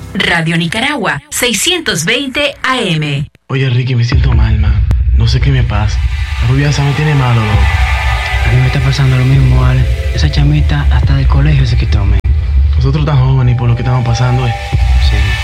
Radio Nicaragua, 620 AM. Oye, Ricky, me siento mal, man. No sé qué me pasa. La rubia esa me tiene malo, loco. A mí me está pasando lo mismo, Ale. Esa chamita hasta del colegio se quitó, man. Nosotros tan jóvenes y por lo que estamos pasando,